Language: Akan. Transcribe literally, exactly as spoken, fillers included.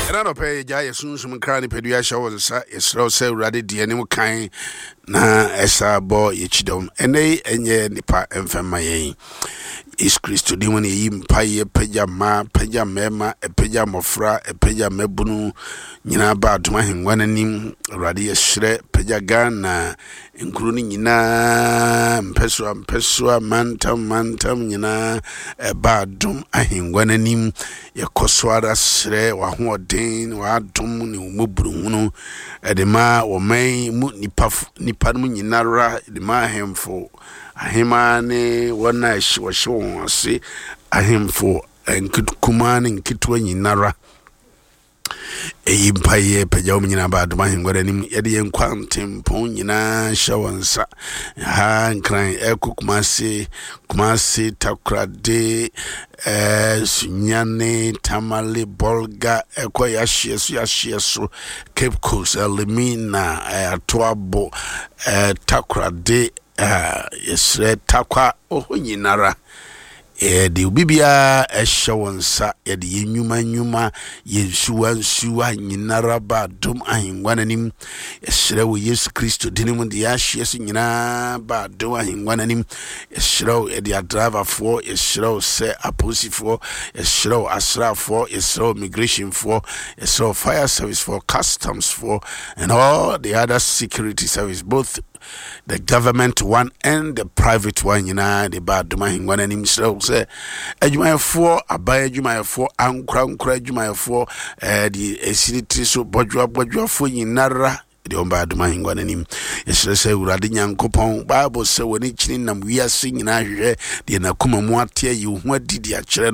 Era no pay jaya sunsum krani pedua show sa esro se urade de anim kan na esa bo yechidom ene enye nipa emfema yen is Christo di woni yim paye peja ma peja mema epeja mofra epeja mebunu nyina ba adoma henwananim urade yesre peja Ghana nkuru ni nyina mpeso mpeso mantam mantam nyina eba adom ahengwananim yakoswara sre wa hoden wa adom ni umuburu hunu edema wo man mu nipa nipa mu nyinara edema ahemfo ahema ne wona ehwo hwo ase ahemfo enkitukuma nkitwa nyinara eyimpaye peja omnyina ba adoma hengwara nim yede yenkwantempo nyina shawansa ha nkran ekokumase kumase takrade eh sunyane tamale bolga eko yahyeso yahyeso Cape Coast Elimina atoabo eh takrade eh yesre takwa ohonyinara eh de bibia ehwonsa ye de yenwuma nwuma yensuwa nsuwa nyinara ba dom ahengwananim yesre wo Yesu Kristo dinim de yahyeso nyina ba dom ahengwananim yesre ye de driver for yesre se apostle for yesre asra for yesre immigration for yesre fire service for customs for and all the other security service, both the government one and the private one, you know, the bad domain one and himself say, Ajumaya for a buy Ajumaya for Ankra Nkra Ajumaya for the acidity so Bodua Bodua for Yinara. The ombad mahingwan and him. Yes, say, Radian Copon, Bible say, when each in them we are singing, I hear the Nakuma Moatia, you what did your children